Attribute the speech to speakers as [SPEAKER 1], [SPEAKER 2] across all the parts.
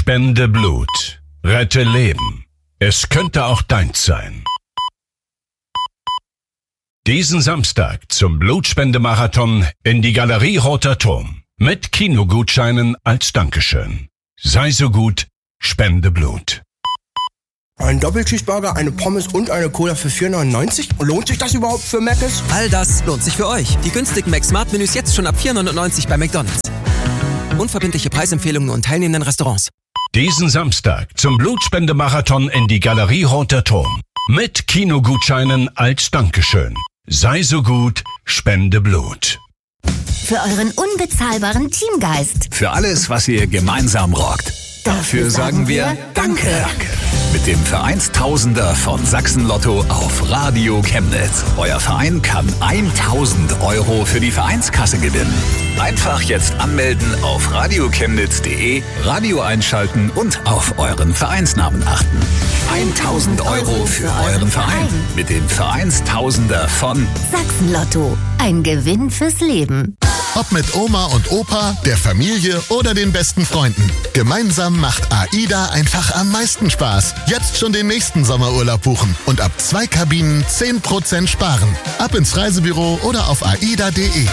[SPEAKER 1] Spende Blut. Rette Leben. Es könnte auch deins sein. Diesen Samstag zum Blutspendemarathon in die Galerie Roter Turm. Mit Kinogutscheinen als Dankeschön. Sei so gut, spende Blut.
[SPEAKER 2] Ein Doppelcheeseburger, eine Pommes und eine Cola für 4,99? Lohnt sich das überhaupt für Mc's?
[SPEAKER 3] All das lohnt sich für euch. Die günstigen Mac-Smart-Menüs jetzt schon ab 4,99 bei McDonald's. Unverbindliche Preisempfehlungen und teilnehmenden Restaurants.
[SPEAKER 1] Diesen Samstag zum Blutspendemarathon in die Galerie Roter Turm. Mit Kinogutscheinen als Dankeschön. Sei so gut, spende Blut.
[SPEAKER 4] Für euren unbezahlbaren Teamgeist.
[SPEAKER 5] Für alles, was ihr gemeinsam rockt. Dafür sagen wir Danke. Mit dem Vereinstausender von Sachsen Lotto auf Radio Chemnitz. Euer Verein kann 1.000 Euro für die Vereinskasse gewinnen. Einfach jetzt anmelden auf radiochemnitz.de, Radio einschalten und auf euren Vereinsnamen achten. 1.000 Euro für euren Verein. Mit dem Vereinstausender von
[SPEAKER 4] Sachsen Lotto. Ein Gewinn fürs Leben.
[SPEAKER 6] Ob mit Oma und Opa, der Familie oder den besten Freunden. Gemeinsam macht AIDA einfach am meisten Spaß. Jetzt schon den nächsten Sommerurlaub buchen und ab 2 Kabinen 10% sparen. Ab ins Reisebüro oder auf aida.de.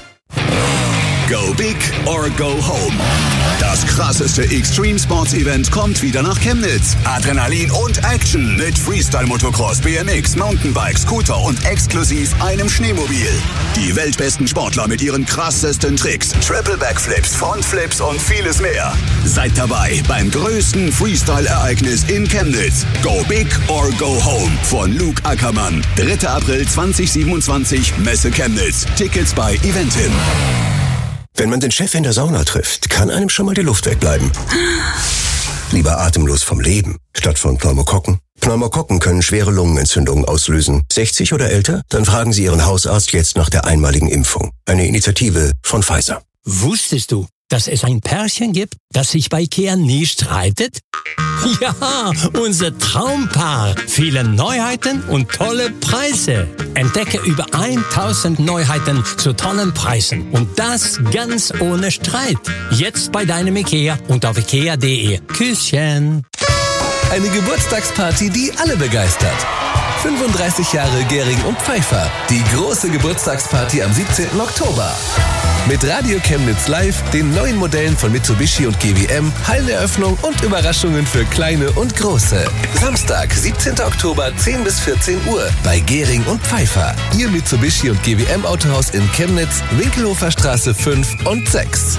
[SPEAKER 7] Go big or go home. Das krasseste Extreme Sports Event kommt wieder nach Chemnitz. Adrenalin und Action mit Freestyle Motocross, BMX, Mountainbike, Scooter und exklusiv einem Schneemobil. Die weltbesten Sportler mit ihren krassesten Tricks, Triple Backflips, Frontflips und vieles mehr. Seid dabei beim größten Freestyle-Ereignis in Chemnitz. Go big or go home von Luke Ackermann. 3. April 2027, Messe Chemnitz. Tickets bei Eventim.
[SPEAKER 8] Wenn man den Chef in der Sauna trifft, kann einem schon mal die Luft wegbleiben. Lieber atemlos vom Leben, statt von Pneumokokken. Pneumokokken können schwere Lungenentzündungen auslösen. 60 oder älter? Dann fragen Sie Ihren Hausarzt jetzt nach der einmaligen Impfung. Eine Initiative von Pfizer.
[SPEAKER 9] Wusstest du, dass es ein Pärchen gibt, das sich bei Ikea nie streitet? Ja, unser Traumpaar. Viele Neuheiten und tolle Preise. Entdecke über 1000 Neuheiten zu tollen Preisen. Und das ganz ohne Streit. Jetzt bei deinem Ikea und auf ikea.de. Küsschen.
[SPEAKER 10] Eine Geburtstagsparty, die alle begeistert. 35 Jahre Gehring und Pfeiffer. Die große Geburtstagsparty am 17. Oktober. Mit Radio Chemnitz Live, den neuen Modellen von Mitsubishi und GWM, Halleneröffnung und Überraschungen für Kleine und Große. Samstag, 17. Oktober, 10 bis 14 Uhr bei Gehring und Pfeiffer. Ihr Mitsubishi und GWM Autohaus in Chemnitz, Winkelhofer Straße 5 und 6.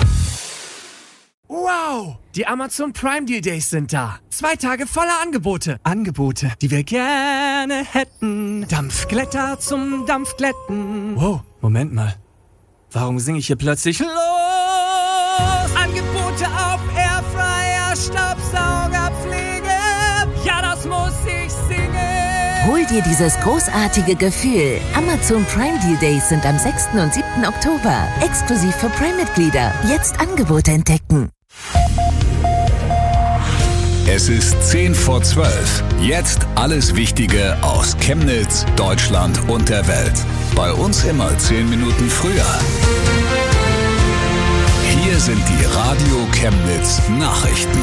[SPEAKER 11] Wow! Die Amazon Prime Deal Days sind da. 2 Tage voller Angebote. Angebote, die wir gerne hätten. Dampfglätter zum Dampfglätten. Wow, Moment mal. Warum singe ich hier plötzlich los? Angebote auf Airfryer, Staubsaugerpflege. Ja, das muss ich singen.
[SPEAKER 4] Hol dir dieses großartige Gefühl. Amazon Prime Deal Days sind am 6. und 7. Oktober. Exklusiv für Prime-Mitglieder. Jetzt Angebote entdecken.
[SPEAKER 5] Es ist 10 vor 12. Jetzt alles Wichtige aus Chemnitz, Deutschland und der Welt. Bei uns immer 10 Minuten früher. Hier sind die Radio Chemnitz Nachrichten.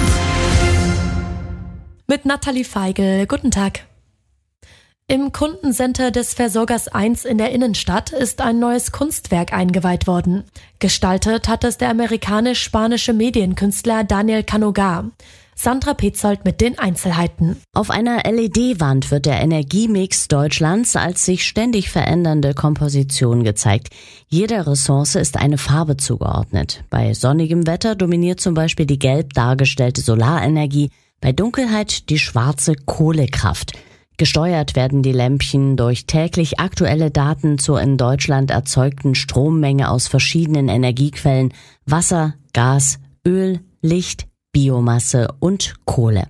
[SPEAKER 12] Mit Nathalie Feigl. Guten Tag. Im Kundencenter des Versorgers 1 in der Innenstadt ist ein neues Kunstwerk eingeweiht worden. Gestaltet hat es der amerikanisch-spanische Medienkünstler Daniel Canogar. Sandra Petzold mit den Einzelheiten.
[SPEAKER 13] Auf einer LED-Wand wird der Energiemix Deutschlands als sich ständig verändernde Komposition gezeigt. Jeder Ressource ist eine Farbe zugeordnet. Bei sonnigem Wetter dominiert zum Beispiel die gelb dargestellte Solarenergie, bei Dunkelheit die schwarze Kohlekraft. Gesteuert werden die Lämpchen durch täglich aktuelle Daten zur in Deutschland erzeugten Strommenge aus verschiedenen Energiequellen: Wasser, Gas, Öl, Licht, Biomasse und Kohle.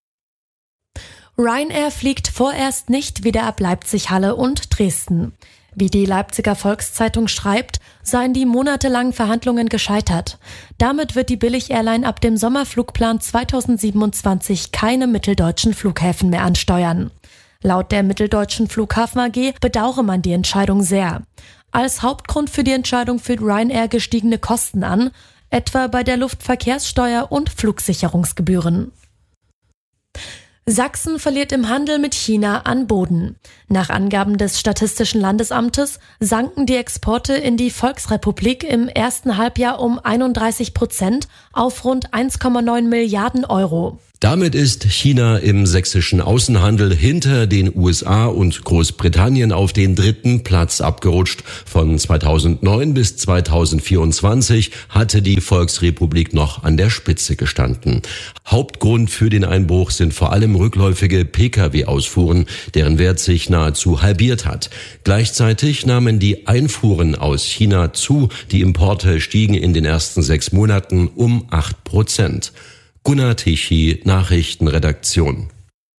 [SPEAKER 12] Ryanair fliegt vorerst nicht wieder ab Leipzig-Halle und Dresden. Wie die Leipziger Volkszeitung schreibt, seien die monatelangen Verhandlungen gescheitert. Damit wird die Billig-Airline ab dem Sommerflugplan 2027 keine mitteldeutschen Flughäfen mehr ansteuern. Laut der Mitteldeutschen Flughafen AG bedauere man die Entscheidung sehr. Als Hauptgrund für die Entscheidung führt Ryanair gestiegene Kosten an. etwa bei der Luftverkehrssteuer und Flugsicherungsgebühren. Sachsen verliert im Handel mit China an Boden. Nach Angaben des Statistischen Landesamtes sanken die Exporte in die Volksrepublik im ersten Halbjahr um 31% auf rund 1,9 Milliarden Euro.
[SPEAKER 14] Damit ist China im sächsischen Außenhandel hinter den USA und Großbritannien auf den 3. Platz abgerutscht. Von 2009 bis 2024 hatte die Volksrepublik noch an der Spitze gestanden. Hauptgrund für den Einbruch sind vor allem rückläufige Pkw-Ausfuhren, deren Wert sich nahezu halbiert hat. Gleichzeitig nahmen die Einfuhren aus China zu. Die Importe stiegen in den ersten 6 Monaten um 8%. Gunnar Tichy, Nachrichtenredaktion.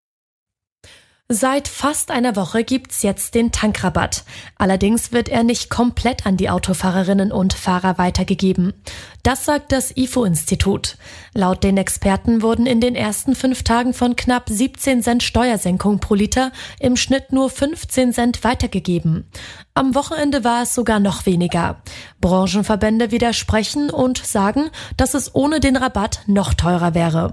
[SPEAKER 12] Seit fast einer Woche gibt's jetzt den Tankrabatt. Allerdings wird er nicht komplett an die Autofahrerinnen und Fahrer weitergegeben. Das sagt das IFO-Institut. Laut den Experten wurden in den ersten 5 Tagen von knapp 17 Cent Steuersenkung pro Liter im Schnitt nur 15 Cent weitergegeben. Am Wochenende war es sogar noch weniger. Branchenverbände widersprechen und sagen, dass es ohne den Rabatt noch teurer wäre.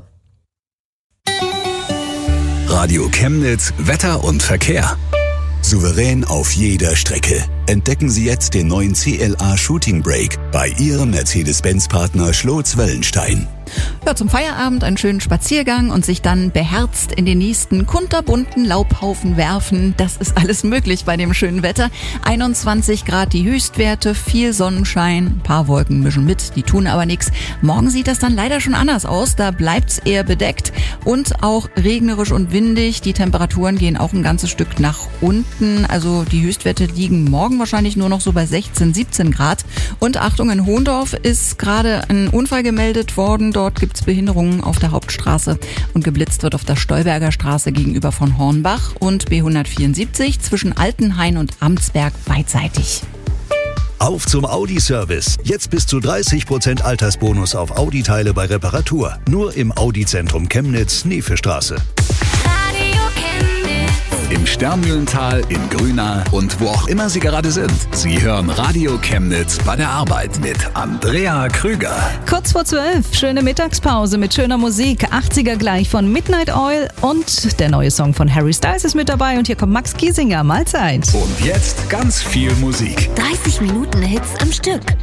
[SPEAKER 7] Radio Chemnitz, Wetter und Verkehr. Souverän auf jeder Strecke. Entdecken Sie jetzt den neuen CLA Shooting Brake bei Ihrem Mercedes-Benz-Partner Schlotz-Wellenstein.
[SPEAKER 15] Ja, zum Feierabend einen schönen Spaziergang und sich dann beherzt in den nächsten kunterbunten Laubhaufen werfen. Das ist alles möglich bei dem schönen Wetter. 21 Grad die Höchstwerte, viel Sonnenschein, ein paar Wolken mischen mit, die tun aber nichts. Morgen sieht das dann leider schon anders aus, da bleibt's eher bedeckt und auch regnerisch und windig. Die Temperaturen gehen auch ein ganzes Stück nach unten, also die Höchstwerte liegen morgen wahrscheinlich nur noch so bei 16, 17 Grad. Und Achtung, in Hohndorf ist gerade ein Unfall gemeldet worden. Dort gibt's Behinderungen auf der Hauptstraße und geblitzt wird auf der Stolberger Straße gegenüber von Hornbach und B174 zwischen Altenhain und Amtsberg beidseitig.
[SPEAKER 7] Auf zum Audi-Service. Jetzt bis zu 30% Altersbonus auf Audi-Teile bei Reparatur. Nur im Audi-Zentrum Chemnitz, Nefestraße. Im Sternmühlental, in Grüna und wo auch immer Sie gerade sind. Sie hören Radio Chemnitz bei der Arbeit mit Andrea Krüger.
[SPEAKER 16] Kurz vor 12, schöne Mittagspause mit schöner Musik. 80er gleich von Midnight Oil und der neue Song von Harry Styles ist mit dabei. Und hier kommt Max Giesinger, Mahlzeit.
[SPEAKER 7] Und jetzt ganz viel Musik.
[SPEAKER 4] 30 Minuten Hits am Stück.